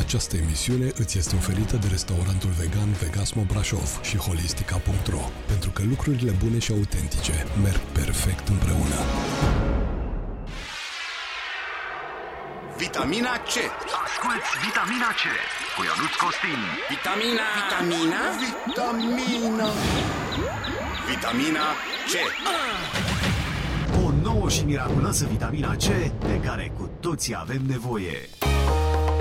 Această emisiune îți este oferită de restaurantul vegan Vegasmo Brașov și Holistica.ro, pentru că lucrurile bune și autentice merg perfect împreună. Vitamina C. Asculți Vitamina C cu Ionuț Costin. Vitamina C. O nouă și miraculoasă vitamina C de care cu toții avem nevoie.